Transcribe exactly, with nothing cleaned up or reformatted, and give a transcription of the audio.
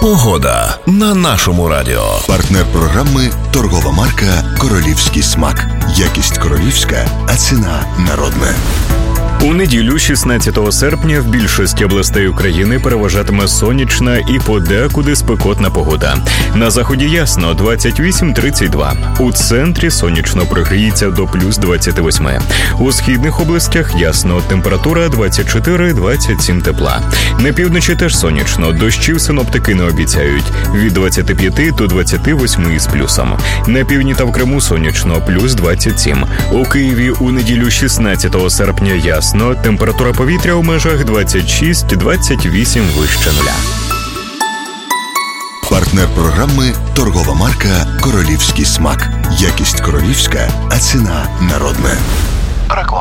Погода на нашому радіо. Партнер програми – торгова марка «Королівський смак». Якість королівська, а ціна народна. У неділю, шістнадцятого серпня, в більшості областей України переважатиме сонячна і подекуди спекотна погода. На заході ясно – двадцять вісім - тридцять два. У центрі сонячно прогріється до плюс двадцять вісім. У східних областях ясно – температура двадцять чотири - двадцять сім тепла. На півночі теж сонячно, дощів синоптики не обіцяють. Від двадцяти п'яти до двадцяти восьми із плюсом. На півдні та в Криму сонячно – плюс двадцять сім. У Києві у неділю, шістнадцятого серпня, ясно. Температура повітря у межах двадцять шість - двадцять вісім вище нуля. Партнер програми – торгова марка «Королівський смак». Якість королівська, а ціна народна. Реклама.